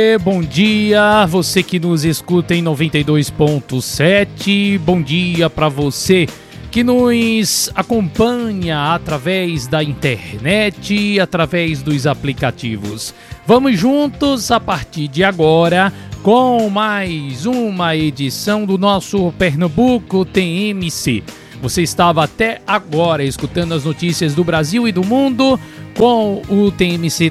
Bom dia, você que nos escuta em 92.7, bom dia para você que nos acompanha através da internet, através dos aplicativos. Vamos juntos a partir de agora com mais uma edição do nosso Pernambuco TMC. Você estava até agora escutando as notícias do Brasil e do mundo com o TMC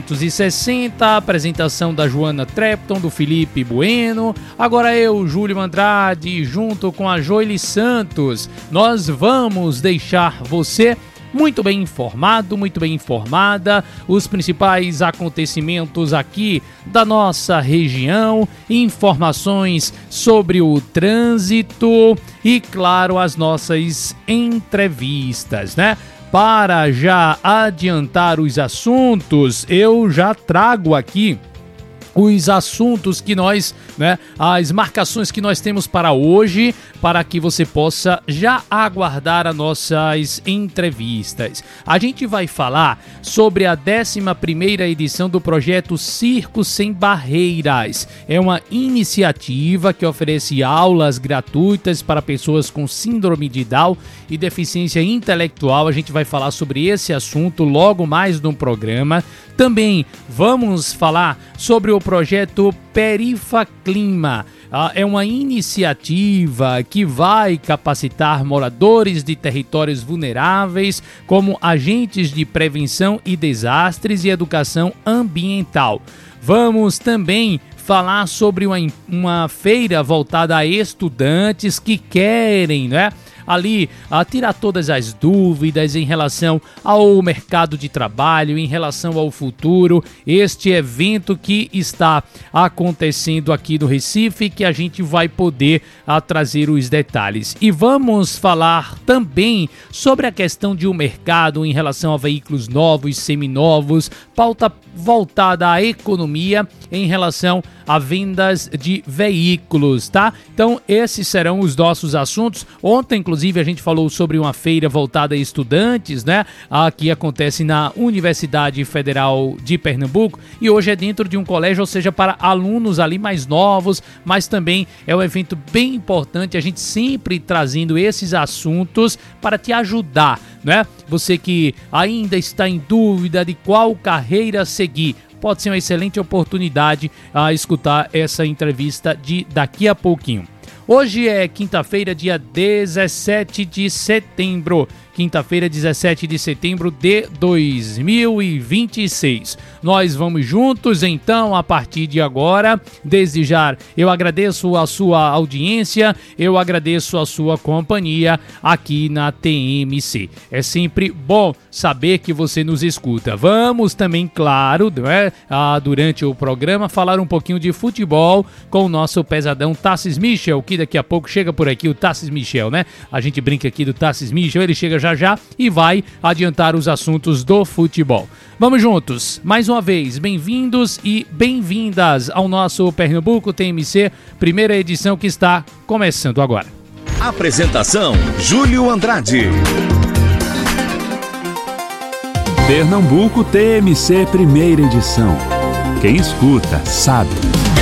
360, a apresentação da Joana Trepton, do Felipe Bueno. Agora eu, Júlio Andrade, junto com a Joely Santos, nós vamos deixar você muito bem informado, muito bem informada, os principais acontecimentos aqui da nossa região, informações sobre o trânsito e, claro, as nossas entrevistas, né? Para já adiantar os assuntos, eu já trago aqui os assuntos que nós, as marcações que nós temos para hoje, para que você possa já aguardar as nossas entrevistas. A gente vai falar sobre a 11ª edição do projeto Circo Sem Barreiras. É uma iniciativa que oferece aulas gratuitas para pessoas com síndrome de Down e deficiência intelectual. A gente vai falar sobre esse assunto logo mais no programa. Também vamos falar sobre o projeto Perifaclima. É uma iniciativa que vai capacitar moradores de territórios vulneráveis como agentes de prevenção e desastres e educação ambiental. Vamos também falar sobre uma feira voltada a estudantes que querem, ali tirar todas as dúvidas em relação ao mercado de trabalho, em relação ao futuro. Este evento que está acontecendo aqui no Recife, que a gente vai poder trazer os detalhes. E vamos falar também sobre a questão de um mercado em relação a veículos novos, seminovos, pauta voltada à economia em relação a vendas de veículos, tá? Então esses serão os nossos assuntos. Ontem, inclusive, a gente falou sobre uma feira voltada a estudantes, que acontece na Universidade Federal de Pernambuco, e hoje é dentro de um colégio, ou seja, para alunos ali mais novos, mas também é um evento bem importante, a gente sempre trazendo esses assuntos para te ajudar, Você que ainda está em dúvida de qual carreira seguir, pode ser uma excelente oportunidade a escutar essa entrevista de daqui a pouquinho. Hoje é quinta-feira, dia 17 de setembro. Quinta-feira, 17 de setembro de 2026. Nós vamos juntos, então, a partir de agora. Desde já, eu agradeço a sua audiência, eu agradeço a sua companhia aqui na TMC. É sempre bom saber que você nos escuta. Vamos também, claro, durante o programa, falar um pouquinho de futebol com o nosso pesadão Tassis Michel, que daqui a pouco chega por aqui, o Tassis Michel, A gente brinca aqui do Tassis Michel, ele chega já e vai adiantar os assuntos do futebol. Vamos juntos, mais uma vez, bem-vindos e bem-vindas ao nosso Pernambuco TMC, primeira edição que está começando agora. Apresentação, Júlio Andrade. Pernambuco TMC, primeira edição. Quem escuta, sabe.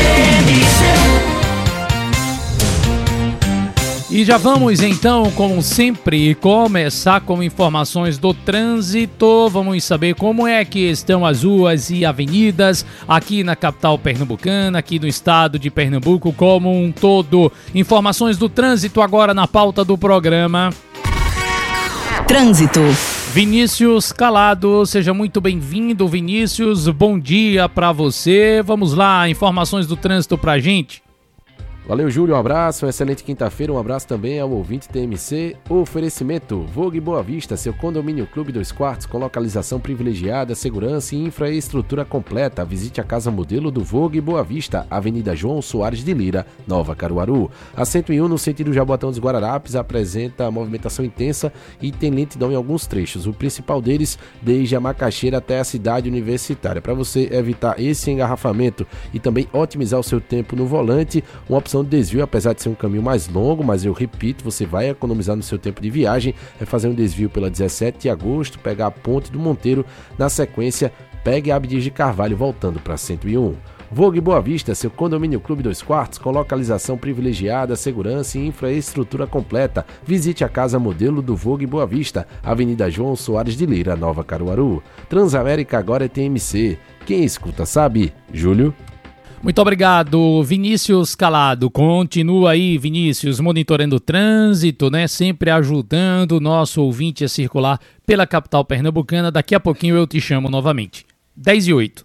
E já vamos então, como sempre, começar com informações do trânsito. Vamos saber como é que estão as ruas e avenidas aqui na capital pernambucana, aqui no estado de Pernambuco como um todo. Informações do trânsito agora na pauta do programa. Trânsito. Vinícius Calado, seja muito bem-vindo, Vinícius. Bom dia para você. Vamos lá, informações do trânsito pra gente. Valeu, Júlio, um abraço, uma excelente quinta-feira, um abraço também ao ouvinte TMC. Oferecimento, Vogue Boa Vista, seu condomínio clube 2 quartos com localização privilegiada, segurança e infraestrutura completa. Visite a casa modelo do Vogue Boa Vista, Avenida João Soares de Lira, Nova Caruaru. A 101 no sentido Jaboatão dos Guararapes apresenta movimentação intensa e tem lentidão em alguns trechos. O principal deles desde a Macaxeira até a cidade universitária. Para você evitar esse engarrafamento e também otimizar o seu tempo no volante, uma opção de desvio, apesar de ser um caminho mais longo, mas eu repito, você vai economizar no seu tempo de viagem, é fazer um desvio pela 17 de agosto, pegar a Ponte do Monteiro, na sequência, pegue a Abdias de Carvalho voltando para 101. Vogue Boa Vista, seu condomínio clube 2 quartos, com localização privilegiada, segurança e infraestrutura completa. Visite a casa modelo do Vogue Boa Vista, Avenida João Soares de Lira, Nova Caruaru. Transamérica agora é TMC. Quem escuta sabe. Júlio? Muito obrigado, Vinícius Calado. Continua aí, Vinícius, monitorando o trânsito, né? Sempre ajudando o nosso ouvinte a circular pela capital pernambucana. Daqui a pouquinho eu te chamo novamente. 10:08.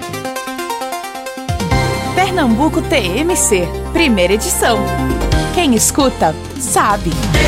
Pernambuco TMC, primeira edição. Quem escuta, sabe.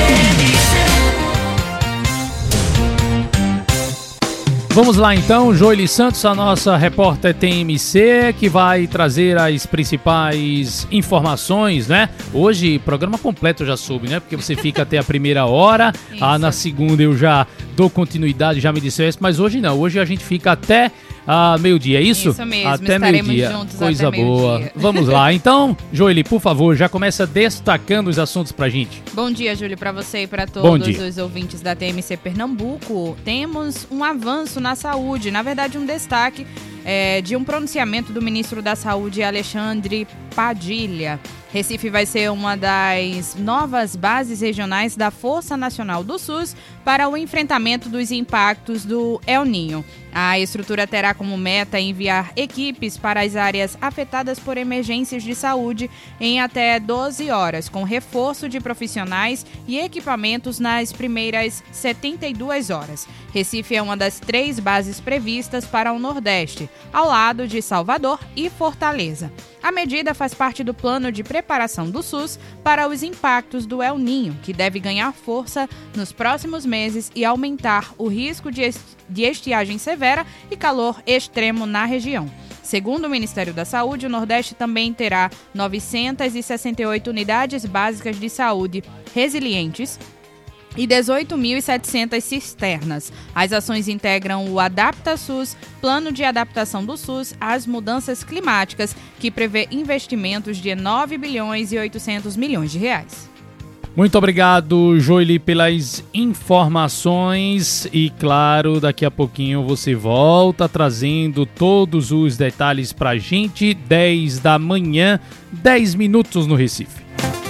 Vamos lá então, Joely Santos, a nossa repórter TMC, que vai trazer as principais informações, né? Hoje, programa completo eu já soube, né? Porque você fica até a primeira hora, na segunda eu já dou continuidade, já me despeço, mas hoje não, hoje a gente fica até meio-dia, é isso? Isso mesmo, até meio-dia. Coisa até boa. Meio-dia. Vamos lá, então, Joely, por favor, já começa destacando os assuntos pra gente. Bom dia, Júlio, para você e para Bom todos dia. os ouvintes da TMC Pernambuco. Temos um avanço na saúde, na verdade um destaque de um pronunciamento do ministro da Saúde, Alexandre Padilha. Recife vai ser uma das novas bases regionais da Força Nacional do SUS para o enfrentamento dos impactos do El Niño. A estrutura terá como meta enviar equipes para as áreas afetadas por emergências de saúde em até 12 horas, com reforço de profissionais e equipamentos nas primeiras 72 horas. Recife é uma das 3 bases previstas para o Nordeste, ao lado de Salvador e Fortaleza. A medida faz parte do plano de preparação do SUS para os impactos do El Niño, que deve ganhar força nos próximos meses e aumentar o risco de estiagem severa e calor extremo na região. Segundo o Ministério da Saúde, o Nordeste também terá 968 unidades básicas de saúde resilientes e 18.700 cisternas. As ações integram o Adapta SUS, Plano de Adaptação do SUS às Mudanças Climáticas, que prevê investimentos de 9 bilhões e 800 milhões de reais. Muito obrigado, Joely, pelas informações e, claro, daqui a pouquinho você volta trazendo todos os detalhes pra gente, 10 da manhã, 10 minutos no Recife.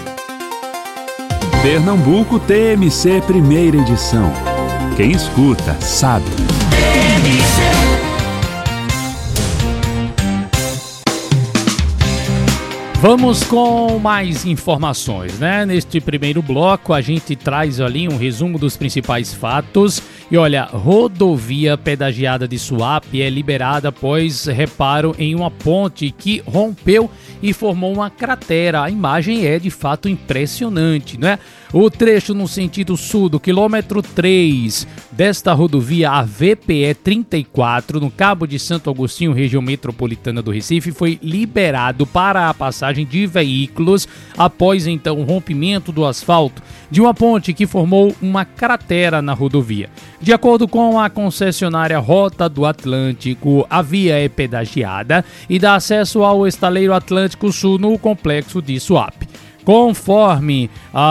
Pernambuco TMC, primeira edição. Quem escuta, sabe. Vamos com mais informações, né? Neste primeiro bloco a gente traz ali um resumo dos principais fatos. E olha, rodovia pedagiada de Suape é liberada após reparo em uma ponte que rompeu e formou uma cratera. A imagem é de fato impressionante, né? O trecho no sentido sul do quilômetro 3 desta rodovia, a VPE 34, no Cabo de Santo Agostinho, região metropolitana do Recife, foi liberado para a passagem de veículos após então o rompimento do asfalto de uma ponte que formou uma cratera na rodovia. De acordo com a concessionária Rota do Atlântico, a via é pedagiada e dá acesso ao estaleiro Atlântico Sul no complexo de Suape. Conforme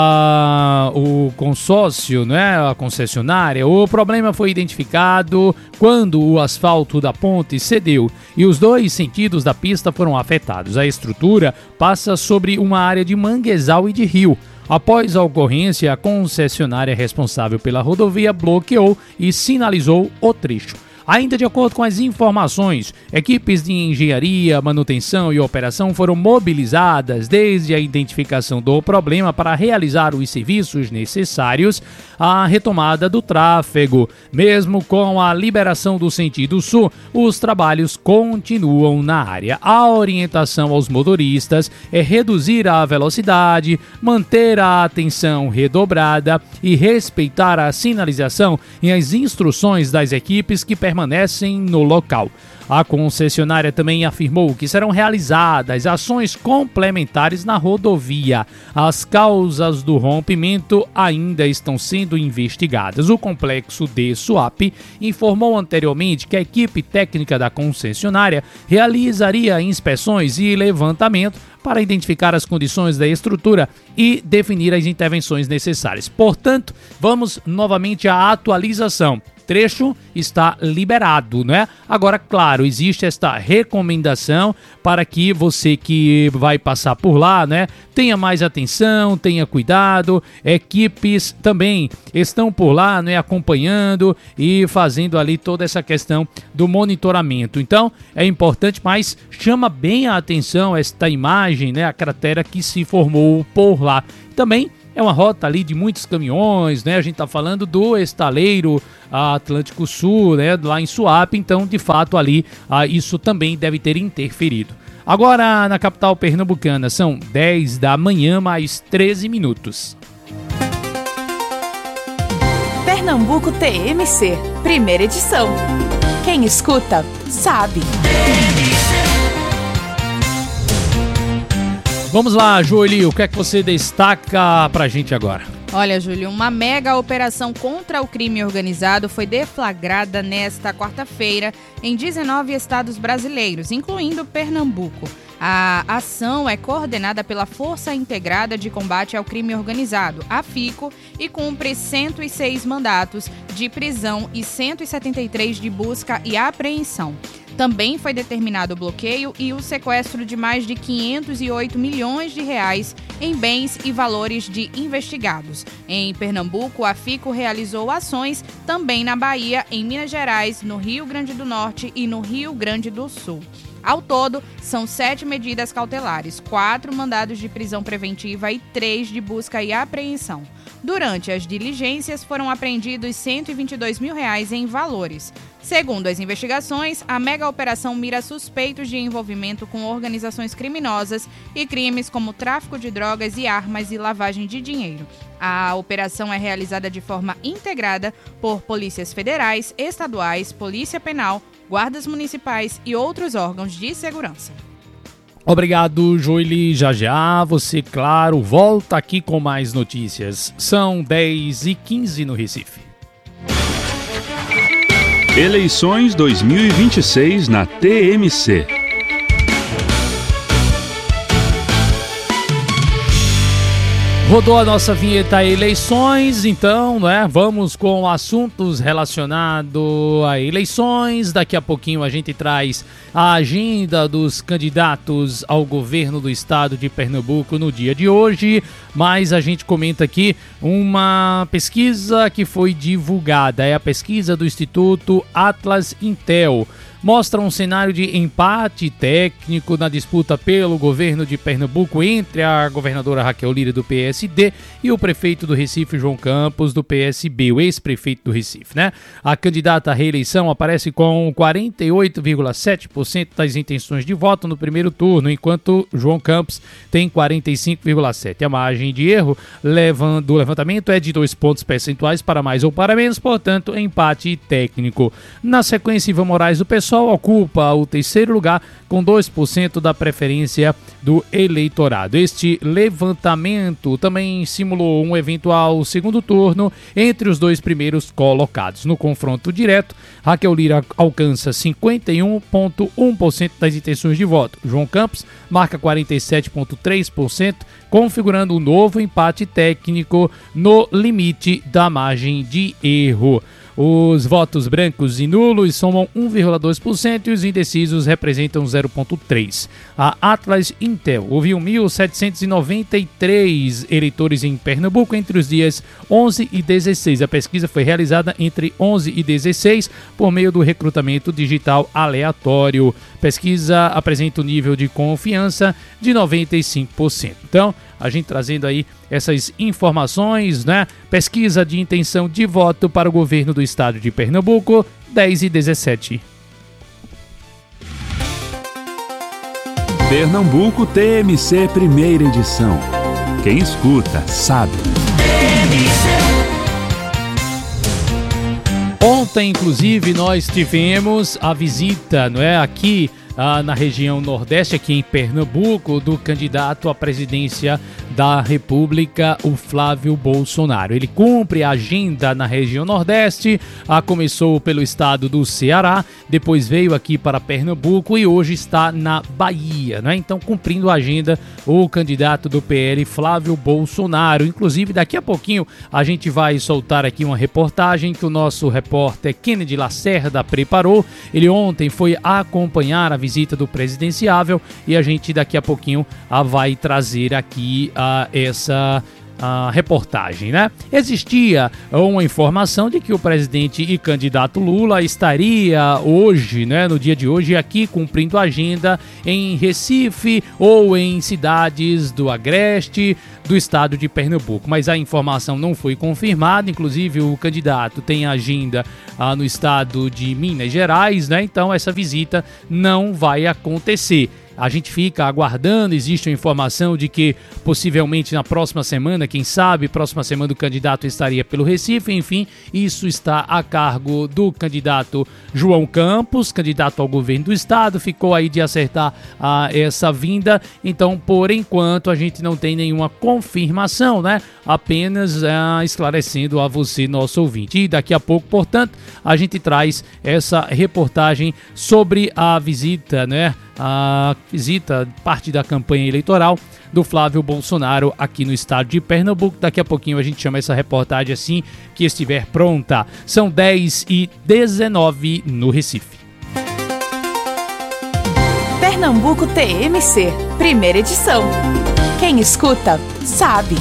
o consórcio, né, a concessionária, o problema foi identificado quando o asfalto da ponte cedeu e os 2 sentidos da pista foram afetados. A estrutura passa sobre uma área de manguezal e de rio. Após a ocorrência, a concessionária responsável pela rodovia bloqueou e sinalizou o trecho. Ainda de acordo com as informações, equipes de engenharia, manutenção e operação foram mobilizadas desde a identificação do problema para realizar os serviços necessários à retomada do tráfego. Mesmo com a liberação do sentido sul, os trabalhos continuam na área. A orientação aos motoristas é reduzir a velocidade, manter a atenção redobrada e respeitar a sinalização e as instruções das equipes que permanecem no local. A concessionária também afirmou que serão realizadas ações complementares na rodovia. As causas do rompimento ainda estão sendo investigadas. O complexo de Suape informou anteriormente que a equipe técnica da concessionária realizaria inspeções e levantamento para identificar as condições da estrutura e definir as intervenções necessárias. Portanto, vamos novamente à atualização. trecho está liberado, né? Agora, claro, existe esta recomendação para que você que vai passar por lá, né, tenha mais atenção, tenha cuidado. Equipes também estão por lá, né, acompanhando e fazendo ali toda essa questão do monitoramento. Então, é importante, mas chama bem a atenção esta imagem, né, a cratera que se formou por lá. Também é uma rota ali de muitos caminhões, né? A gente tá falando do estaleiro Atlântico Sul, né? Lá em Suape, então, de fato, ali isso também deve ter interferido. Agora, na capital pernambucana, são 10 da manhã, mais 13 minutos. Pernambuco TMC, primeira edição. Quem escuta, sabe. Vamos lá, Júlio, o que é que você destaca pra gente agora? Olha, Júlio, uma mega operação contra o crime organizado foi deflagrada nesta quarta-feira em 19 estados brasileiros, incluindo Pernambuco. A ação é coordenada pela Força Integrada de Combate ao Crime Organizado, a FICO, e cumpre 106 mandatos de prisão e 173 de busca e apreensão. Também foi determinado o bloqueio e o sequestro de mais de 508 milhões de reais em bens e valores de investigados. Em Pernambuco, a FICO realizou ações também na Bahia, em Minas Gerais, no Rio Grande do Norte e no Rio Grande do Sul. Ao todo, são 7 medidas cautelares, 4 mandados de prisão preventiva e 3 de busca e apreensão. Durante as diligências, foram apreendidos R$ 122 mil em valores. Segundo as investigações, a mega operação mira suspeitos de envolvimento com organizações criminosas e crimes como tráfico de drogas e armas e lavagem de dinheiro. A operação é realizada de forma integrada por polícias federais, estaduais, polícia penal, guardas municipais e outros órgãos de segurança. Obrigado, Joeli. Já você, claro, volta aqui com mais notícias. São 10h15 no Recife. Eleições 2026 na TMC. Rodou a nossa vinheta eleições, então, né? Vamos com assuntos relacionados a eleições. Daqui a pouquinho a gente traz a agenda dos candidatos ao governo do estado de Pernambuco no dia de hoje. Mas a gente comenta aqui uma pesquisa que foi divulgada. É a pesquisa do Instituto Atlas Intel. Mostra um cenário de empate técnico na disputa pelo governo de Pernambuco entre a governadora Raquel Lira, do PSD, e o prefeito do Recife, João Campos, do PSB, o ex-prefeito do Recife, né? A candidata à reeleição aparece com 48,7% das intenções de voto no primeiro turno, enquanto João Campos tem 45,7%. A margem de erro do levantamento é de 2 pontos percentuais para mais ou para menos, portanto, empate técnico. Na sequência, Ivan Moraes, do PSOL, ocupa o terceiro lugar com 2% da preferência do eleitorado. Este levantamento também simulou um eventual segundo turno entre os dois primeiros colocados. No confronto direto, Raquel Lira alcança 51,1% das intenções de voto. João Campos marca 47,3%, configurando um novo empate técnico no limite da margem de erro. Os votos brancos e nulos somam 1,2% e os indecisos representam 0,3%. A Atlas Intel ouviu 1.793 eleitores em Pernambuco entre os dias 11 e 16. A pesquisa foi realizada entre 11 e 16 por meio do recrutamento digital aleatório. A pesquisa apresenta um nível de confiança de 95%. Então, a gente trazendo aí essas informações, né? Pesquisa de intenção de voto para o governo do estado de Pernambuco, 10h17. Pernambuco TMC, primeira edição. Quem escuta, sabe. Ontem, inclusive, nós tivemos a visita, não é, aqui na região Nordeste, aqui em Pernambuco, do candidato à presidência da República, o Flávio Bolsonaro. Ele cumpre a agenda na região Nordeste, começou pelo estado do Ceará, depois veio aqui para Pernambuco e hoje está na Bahia, né? Então, cumprindo a agenda, o candidato do PL, Flávio Bolsonaro. Inclusive, daqui a pouquinho a gente vai soltar aqui uma reportagem que o nosso repórter Kennedy Lacerda preparou. Ele ontem foi acompanhar a visita do presidenciável e a gente daqui a pouquinho vai trazer aqui essa reportagem, né? Existia uma informação de que o presidente e candidato Lula estaria hoje, né, no dia de hoje, aqui cumprindo a agenda em Recife ou em cidades do Agreste do estado de Pernambuco, mas a informação não foi confirmada. Inclusive o candidato tem agenda no estado de Minas Gerais, né? Então essa visita não vai acontecer. A gente fica aguardando, existe uma informação de que possivelmente na próxima semana, quem sabe, próxima semana o candidato estaria pelo Recife, enfim, isso está a cargo do candidato João Campos, candidato ao governo do estado, ficou aí de acertar essa vinda, então por enquanto a gente não tem nenhuma confirmação, né? Apenas esclarecendo a você, nosso ouvinte. E daqui a pouco, portanto, a gente traz essa reportagem sobre a visita, né? A visita, parte da campanha eleitoral do Flávio Bolsonaro aqui no estado de Pernambuco. Daqui a pouquinho a gente chama essa reportagem assim que estiver pronta. São 10h19 no Recife. Pernambuco TMC, primeira edição. Quem escuta, sabe.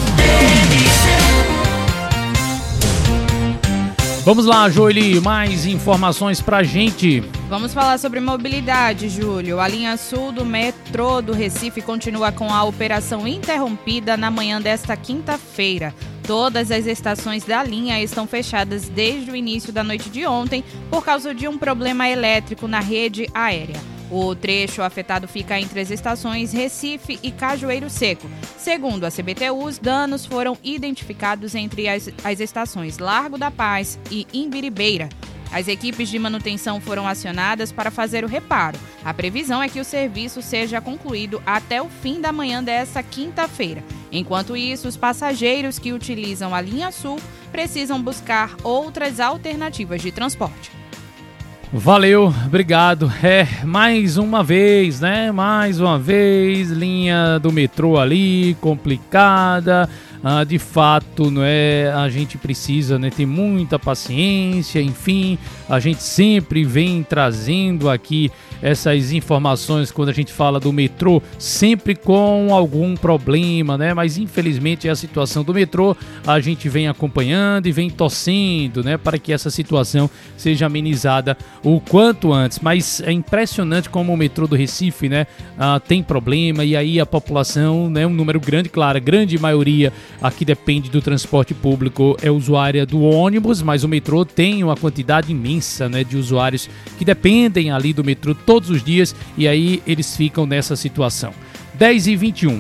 Vamos lá, Joeli, mais informações pra gente. Vamos falar sobre mobilidade, Júlio. A linha sul do metrô do Recife continua com a operação interrompida na manhã desta quinta-feira. Todas as estações da linha estão fechadas desde o início da noite de ontem por causa de um problema elétrico na rede aérea. O trecho afetado fica entre as estações Recife e Cajueiro Seco. Segundo a CBTU, os danos foram identificados entre as estações Largo da Paz e Imbiribeira. As equipes de manutenção foram acionadas para fazer o reparo. A previsão é que o serviço seja concluído até o fim da manhã desta quinta-feira. Enquanto isso, os passageiros que utilizam a linha sul precisam buscar outras alternativas de transporte. Valeu, obrigado. Mais uma vez, né? Mais uma vez, linha do metrô ali, complicada. De fato, não é? A gente precisa, né, ter muita paciência, enfim, a gente sempre vem trazendo aqui essas informações quando a gente fala do metrô, sempre com algum problema, né? Mas infelizmente é a situação do metrô, a gente vem acompanhando e vem torcendo, né, para que essa situação seja amenizada o quanto antes. Mas é impressionante como o metrô do Recife, né, tem problema e aí a população, né, um número grande, claro, a grande maioria aqui depende do transporte público, é usuária do ônibus, mas o metrô tem uma quantidade imensa, né, de usuários que dependem ali do metrô todos os dias e aí eles ficam nessa situação. 10h21.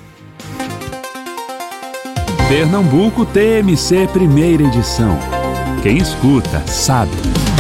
Pernambuco TMC, primeira edição. Quem escuta, sabe.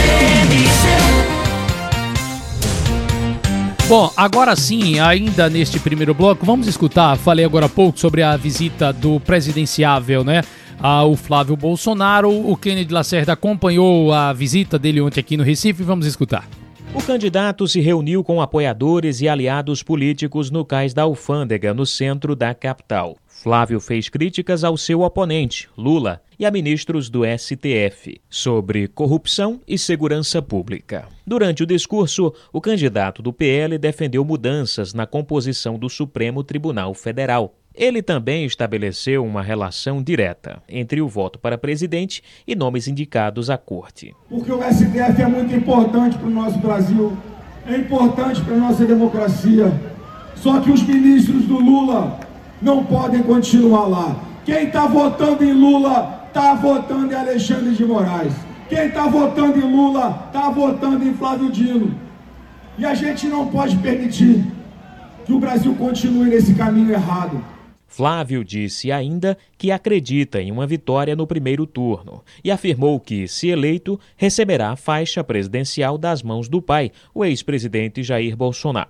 Bom, agora sim, ainda neste primeiro bloco, vamos escutar, falei agora há pouco sobre a visita do presidenciável, né, ao Flávio Bolsonaro. O Kennedy Lacerda acompanhou a visita dele ontem aqui no Recife, vamos escutar. O candidato se reuniu com apoiadores e aliados políticos no cais da Alfândega, no centro da capital. Flávio fez críticas ao seu oponente, Lula, e a ministros do STF, sobre corrupção e segurança pública. Durante o discurso, o candidato do PL defendeu mudanças na composição do Supremo Tribunal Federal. Ele também estabeleceu uma relação direta entre o voto para presidente e nomes indicados à corte. Porque o STF é muito importante para o nosso Brasil, é importante para a nossa democracia. Só que os ministros do Lula não podem continuar lá. Quem está votando em Lula está votando em Alexandre de Moraes. Quem está votando em Lula está votando em Flávio Dino. E a gente não pode permitir que o Brasil continue nesse caminho errado. Flávio disse ainda que acredita em uma vitória no primeiro turno e afirmou que, se eleito, receberá a faixa presidencial das mãos do pai, o ex-presidente Jair Bolsonaro.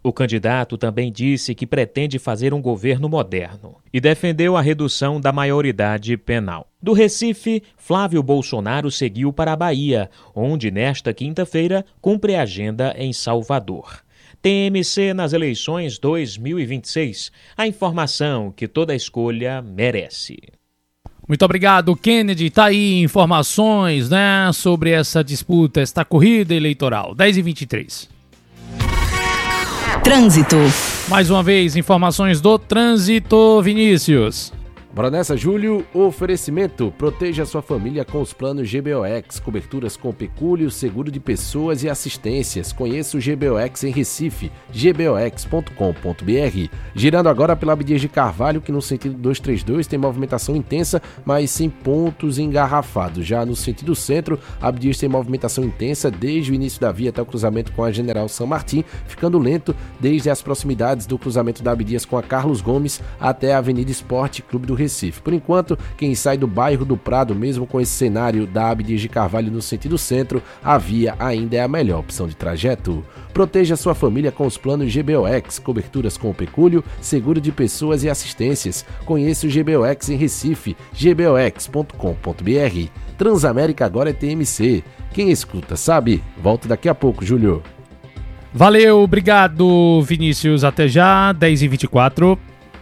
O candidato também disse que pretende fazer um governo moderno e defendeu a redução da maioridade penal. Do Recife, Flávio Bolsonaro seguiu para a Bahia, onde nesta quinta-feira cumpre agenda em Salvador. TMC nas eleições 2026. A informação que toda escolha merece. Muito obrigado, Kennedy. Tá aí informações, né, sobre essa disputa, esta corrida eleitoral. 10h23. Trânsito. Mais uma vez, informações do trânsito, Vinícius. Bora nessa, Júlio. Oferecimento. Proteja sua família com os planos GBOX. Coberturas com pecúlio, seguro de pessoas e assistências. Conheça o GBOX em Recife. gbox.com.br. Girando agora pela Abdias de Carvalho, que no sentido 232 tem movimentação intensa, mas sem pontos engarrafados. Já no sentido centro, Abdias tem movimentação intensa desde o início da via até o cruzamento com a General São Martim, ficando lento desde as proximidades do cruzamento da Abdias com a Carlos Gomes até a Avenida Esporte Clube do Recife. Por enquanto, quem sai do bairro do Prado, mesmo com esse cenário da Abdias de Carvalho no sentido centro, a via ainda é a melhor opção de trajeto. Proteja sua família com os planos GBOX, coberturas com pecúlio, seguro de pessoas e assistências. Conheça o GBOX em Recife, gbox.com.br. Transamérica agora é TMC. Quem escuta sabe. Volto daqui a pouco, Júlio. Valeu, obrigado, Vinícius. Até já, 10h24.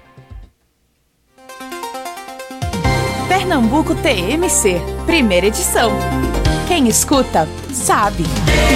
Pernambuco TMC, primeira edição. Quem escuta, sabe.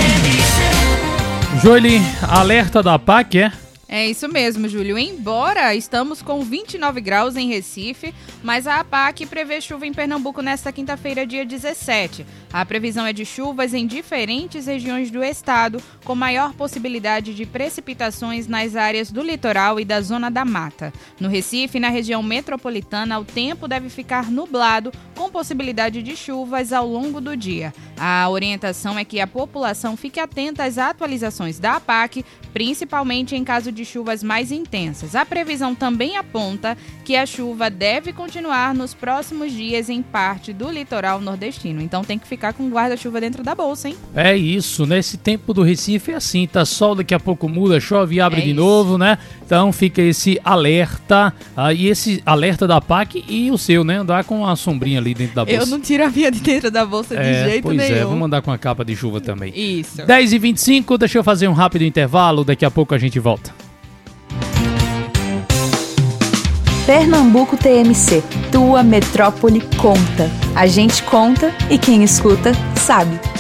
Joeli, alerta da APAC, é? É isso mesmo, Júlio. Embora estamos com 29 graus em Recife, mas a APAC prevê chuva em Pernambuco nesta quinta-feira, dia 17. A previsão é de chuvas em diferentes regiões do estado, com maior possibilidade de precipitações nas áreas do litoral e da zona da mata. No Recife e na região metropolitana, o tempo deve ficar nublado, com possibilidade de chuvas ao longo do dia. A orientação é que a população fique atenta às atualizações da APAC, principalmente em caso de chuvas mais intensas. A previsão também aponta que a chuva deve continuar nos próximos dias em parte do litoral nordestino. Então tem que ficar com guarda-chuva dentro da bolsa, hein? É isso, nesse tempo do Recife é assim, tá sol, daqui a pouco muda, chove e abre de novo, né? Então fica esse alerta, e esse alerta da PAC e o seu, né? Andar com a sombrinha ali dentro da bolsa. Eu não tiro a minha de dentro da bolsa de jeito nenhum. Pois é, vamos andar com a capa de chuva também. Isso. 10h25, deixa eu fazer um rápido intervalo, daqui a pouco a gente volta. Pernambuco TMC, tua metrópole conta. A gente conta e quem escuta sabe.